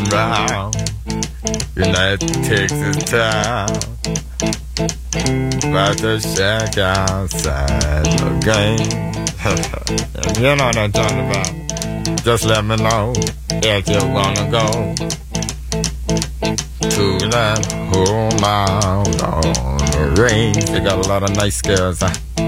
round. United Texas town. About to shack outside the game. You know what I'm talking about. Just let me know if you wanna go to that home out on the range. They got a lot of nice girls.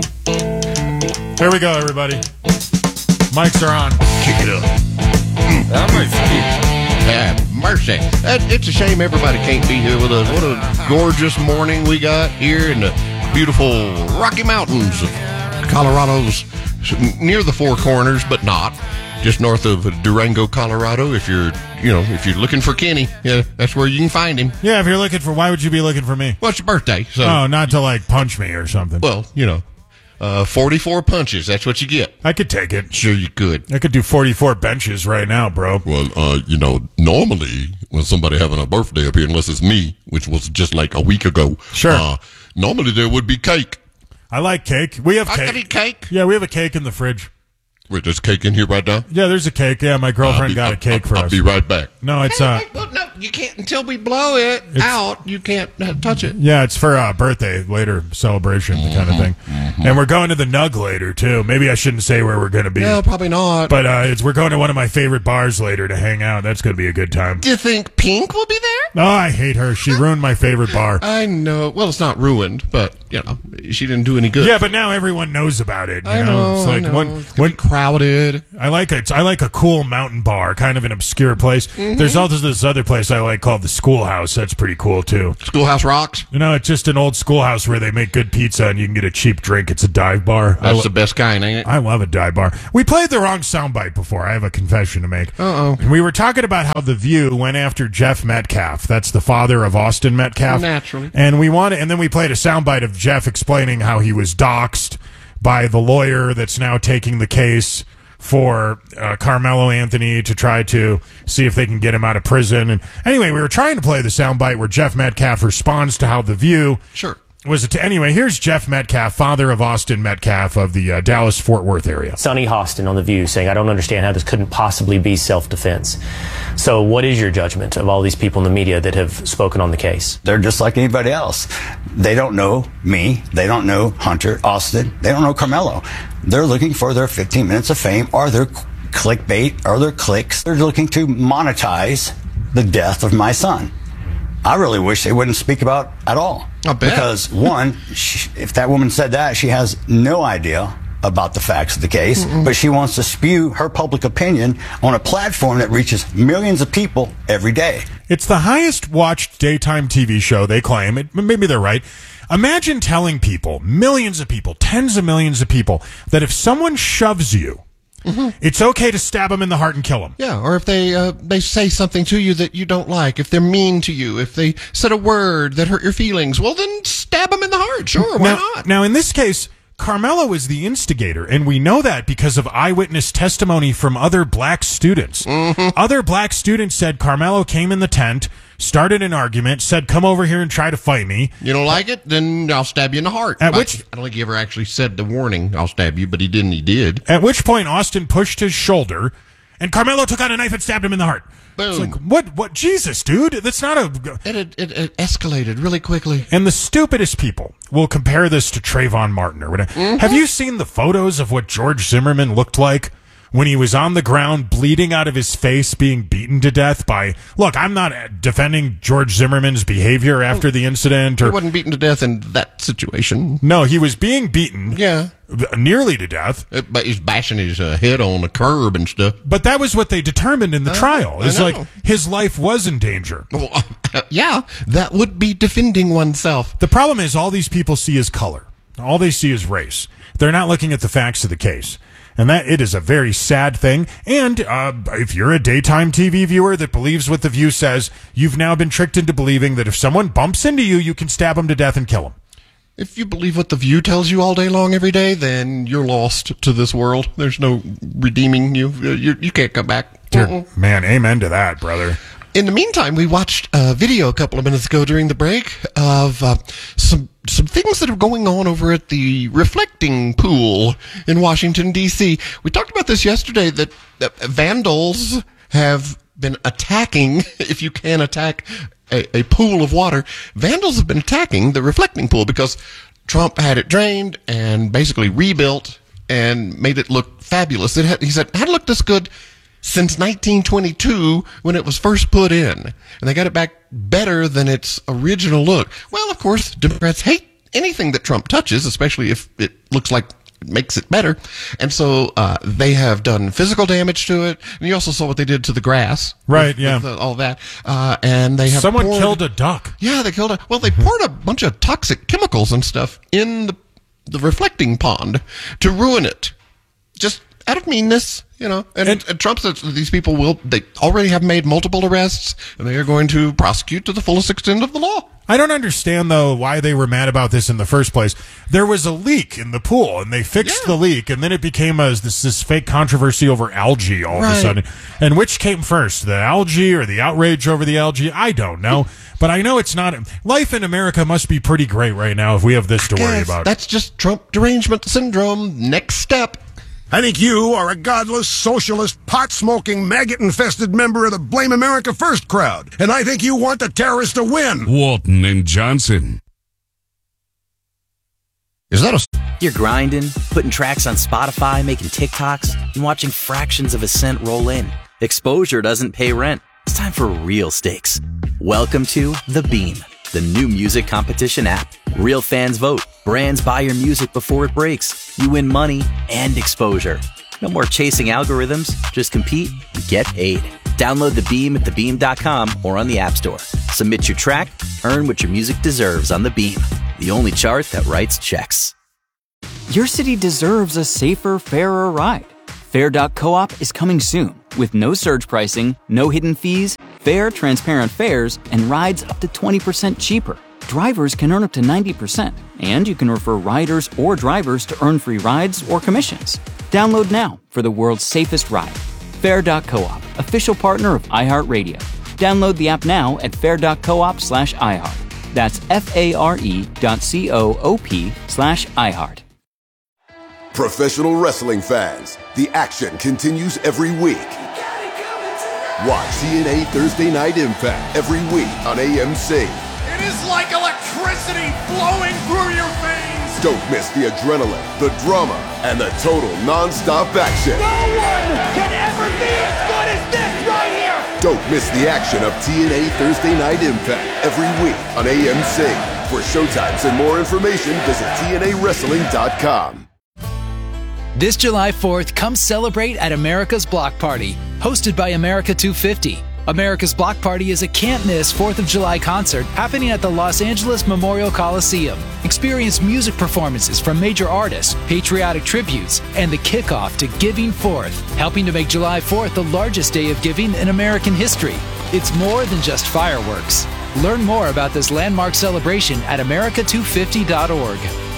Here we go, everybody. Mics are on. Kick it up. That might speak. Mercy. It's a shame everybody can't be here with us. What a gorgeous morning we got here in the beautiful Rocky Mountains of Colorado's, near the Four Corners, but not. Just north of Durango, Colorado. If you're looking for Kenny, yeah, that's where you can find him. Yeah, if you're looking for, why would you be looking for me? Well, it's your birthday. So. Oh, not to like punch me or something. Well, 44 punches. That's what you get. I could take it. Sure you could. I could do 44 benches right now, bro. Well, normally when somebody having a birthday up here, unless it's me, which was just like a week ago. Sure. Normally there would be cake. I like cake. We have cake. I could eat cake. Yeah, we have a cake in the fridge. Wait, there's cake in here right now? Yeah, there's a cake. Yeah, my girlfriend got a cake for us. I'll be right back. No, it's Well, no, you can't until we blow it out. You can't touch it. Yeah, it's for birthday later celebration kind of thing. And we're going to the Nug later too. Maybe I shouldn't say where we're going to be. No, probably not. But we're going to one of my favorite bars later to hang out. That's going to be a good time. Do you think Pink will be there? Oh, I hate her. She ruined my favorite bar. I know. Well, it's not ruined, but she didn't do any good. Yeah, but now everyone knows about it. I know. It's like It's gonna be crowded. I like a cool mountain bar, kind of an obscure place. There's also this other place I like called the Schoolhouse. That's pretty cool too. Schoolhouse rocks. It's just an old schoolhouse where they make good pizza and you can get a cheap drink. It's a dive bar. That's the best kind, ain't it? I love a dive bar. We played the wrong soundbite before. I have a confession to make. Uh-oh. And we were talking about how The View went after Jeff Metcalf. That's the father of Austin Metcalf. Naturally. And then we played a soundbite of Jeff explaining how he was doxxed by the lawyer that's now taking the case for Carmelo Anthony to try to see if they can get him out of prison. And anyway, we were trying to play the soundbite where Jeff Metcalf responds to how The View was it. Anyway, here's Jeff Metcalf, father of Austin Metcalf of the Dallas-Fort Worth area. Sonny Hostin on The View saying, I don't understand how this couldn't possibly be self-defense. So what is your judgment of all these people in the media that have spoken on the case? They're just like anybody else. They don't know me. They don't know Hunter, Austin. They don't know Carmelo. They're looking for their 15 minutes of fame or their clickbait or their clicks. They're looking to monetize the death of my son. I really wish they wouldn't speak about at all. I bet. Because, one, if that woman said that, she has no idea about the facts of the case, but she wants to spew her public opinion on a platform that reaches millions of people every day. It's the highest watched daytime TV show, they claim. Maybe they're right. Imagine telling people, millions of people, tens of millions of people, that if someone shoves you, it's okay to stab them in the heart and kill them. Yeah, or if they say something to you that you don't like, if they're mean to you, if they said a word that hurt your feelings, well, then stab them in the heart. Sure, why not? Now, in this case, Carmelo is the instigator, and we know that because of eyewitness testimony from other black students. Other black students said Carmelo came in the tent, started an argument, said, come over here and try to fight me. You don't like it? Then I'll stab you in the heart. I don't think he ever actually said the warning, I'll stab you, but he did. At which point, Austin pushed his shoulder, and Carmelo took out a knife and stabbed him in the heart. Boom. It's like, what, Jesus, dude? That's not a... It escalated really quickly. And the stupidest people will compare this to Trayvon Martin or whatever. Have you seen the photos of what George Zimmerman looked like when he was on the ground bleeding out of his face, being beaten to death by... Look, I'm not defending George Zimmerman's behavior after the incident. He wasn't beaten to death in that situation. No, he was being beaten. Yeah. Nearly to death. But he's bashing his head on the curb and stuff. But that was what they determined in the trial. It's like his life was in danger. Well, yeah, that would be defending oneself. The problem is all these people see is color. All they see is race. They're not looking at the facts of the case. And that it is a very sad thing. And if you're a daytime TV viewer that believes what The View says, you've now been tricked into believing that if someone bumps into you, you can stab them to death and kill them. If you believe what The View tells you all day long every day, then you're lost to this world. There's no redeeming you. You can't come back. Dear, man, amen to that, brother. In the meantime, we watched a video a couple of minutes ago during the break of some things that are going on over at the reflecting pool in Washington, D.C. We talked about this yesterday, that vandals have been attacking, if you can attack a pool of water, vandals have been attacking the reflecting pool because Trump had it drained and basically rebuilt and made it look fabulous. He said it hadn't looked this good since 1922 when it was first put in. And they got it back better than its original look. Well, of course, Democrats hate anything that Trump touches, especially if it looks like it makes it better. And so they have done physical damage to it. And you also saw what they did to the grass. Right, with all that. And they have Someone killed a duck. Yeah, they killed they poured a bunch of toxic chemicals and stuff in the reflecting pond to ruin it. Just out of meanness, And Trump says these people they already have made multiple arrests, and they are going to prosecute to the fullest extent of the law. I don't understand, though, why they were mad about this in the first place. There was a leak in the pool, and they fixed the leak, and then it became this fake controversy over algae all of a sudden. And which came first, the algae or the outrage over the algae? I don't know. But I know it's not. Life in America must be pretty great right now if we have this to worry about. That's just Trump derangement syndrome. Next step. I think you are a godless, socialist, pot-smoking, maggot-infested member of the Blame America First crowd. And I think you want the terrorists to win. Walton and Johnson. Is that You're grinding, putting tracks on Spotify, making TikToks, and watching fractions of a cent roll in. Exposure doesn't pay rent. It's time for real stakes. Welcome to The Beam, the new music competition app. Real fans vote. Brands buy your music before it breaks. You win money and exposure. No more chasing algorithms. Just compete and get paid. Download The Beam at thebeam.com or on the App Store. Submit your track, earn what your music deserves on The Beam, the only chart that writes checks. Your city deserves a safer, fairer ride. Fair.coop is coming soon with no surge pricing, no hidden fees, fair, transparent fares, and rides up to 20% cheaper. Drivers can earn up to 90%, and you can refer riders or drivers to earn free rides or commissions. Download now for the world's safest ride. Fair.coop, official partner of iHeartRadio. Download the app now at fair.coop/iHeart. That's FARE.coop/iHeart. Professional wrestling fans, the action continues every week. Watch TNA Thursday Night Impact every week on AMC. It is like electricity flowing through your veins. Don't miss the adrenaline, the drama, and the total non-stop action. No one can ever be as good as this right here. Don't miss the action of TNA Thursday Night Impact every week on AMC. For showtimes and more information, visit TNAWrestling.com. This July 4th, come celebrate at America's Block Party, hosted by America 250. America's Block Party is a can't-miss 4th of July concert happening at the Los Angeles Memorial Coliseum. Experience music performances from major artists, patriotic tributes, and the kickoff to Giving Fourth, helping to make July 4th the largest day of giving in American history. It's more than just fireworks. Learn more about this landmark celebration at america250.org.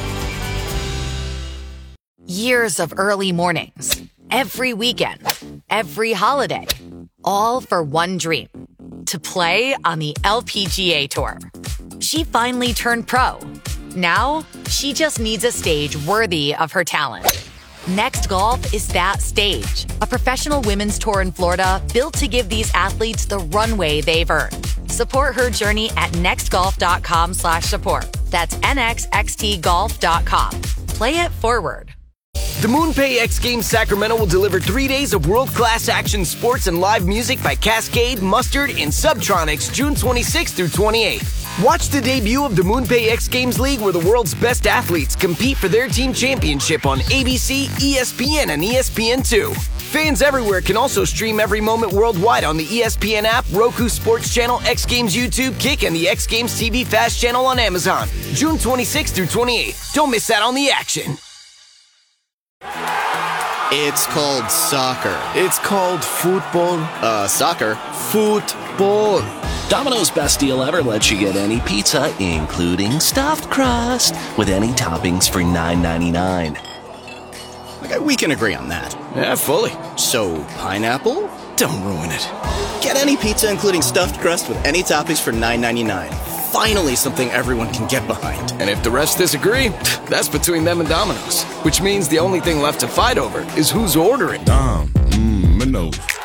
Years of early mornings, every weekend, every holiday, all for one dream, to play on the LPGA Tour. She finally turned pro. Now, she just needs a stage worthy of her talent. Next Golf is that stage, a professional women's tour in Florida built to give these athletes the runway they've earned. Support her journey at nextgolf.com/support. That's nxxtgolf.com. Play it forward. The MoonPay X Games Sacramento will deliver 3 days of world-class action sports and live music by Cascade, Mustard, and Subtronics June 26th through 28th. Watch the debut of the MoonPay X Games League where the world's best athletes compete for their team championship on ABC, ESPN, and ESPN2. Fans everywhere can also stream every moment worldwide on the ESPN app, Roku Sports Channel, X Games YouTube, Kick, and the X Games TV Fast Channel on Amazon. June 26th through 28th. Don't miss out on the action. It's called soccer. It's called football. Soccer. Football. Domino's Best Deal Ever lets you get any pizza, including stuffed crust, with any toppings for $9.99. Okay, we can agree on that. Yeah, fully. So, pineapple? Don't ruin it. Get any pizza, including stuffed crust, with any toppings for $9.99. Finally, something everyone can get behind. And if the rest disagree, that's between them and Domino's. Which means the only thing left to fight over is who's ordering. Domino's.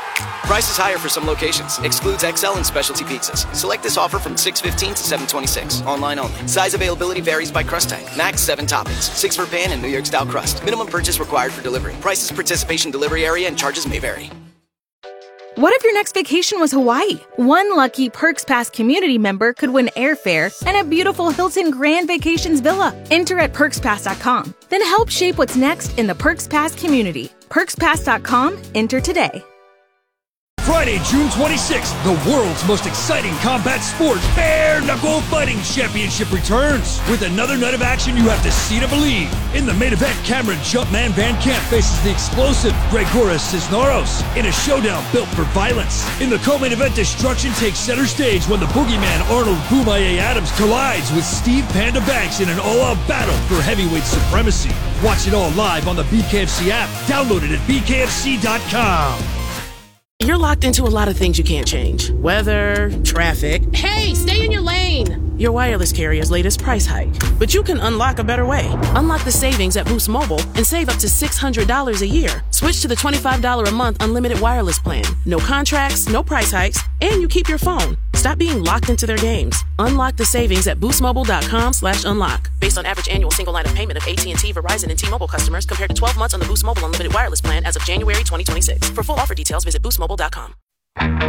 Price is higher for some locations. Excludes XL and specialty pizzas. Select this offer from 6/15 to 7/26. Online only. Size availability varies by crust type. Max 7 toppings. 6 for pan and New York style crust. Minimum purchase required for delivery. Prices, participation, delivery area, and charges may vary. What if your next vacation was Hawaii? One lucky Perks Pass community member could win airfare and a beautiful Hilton Grand Vacations villa. Enter at PerksPass.com. Then help shape what's next in the Perks Pass community. PerksPass.com. Enter today. Friday, June 26th, the world's most exciting combat sport, Bare Knuckle Fighting Championship returns. With another night of action you have to see to believe. In the main event, Cameron Jumpman Van Camp faces the explosive Gregoras Cisneros in a showdown built for violence. In the co-main event, destruction takes center stage when the boogeyman Arnold Boomaye Adams collides with Steve Panda Banks in an all-out battle for heavyweight supremacy. Watch it all live on the BKFC app. Download it at bkfc.com. You're locked into a lot of things you can't change. Weather, traffic. Hey, stay in your lane! Your wireless carrier's latest price hike. But you can unlock a better way. Unlock the savings at Boost Mobile and save up to $600 a year. Switch to the $25 a month unlimited wireless plan. No contracts, no price hikes, and you keep your phone. Stop being locked into their games. Unlock the savings at boostmobile.com/unlock. Based on average annual single line of payment of AT&T, Verizon, and T-Mobile customers compared to 12 months on the Boost Mobile unlimited wireless plan as of January 2026. For full offer details, visit boostmobile.com.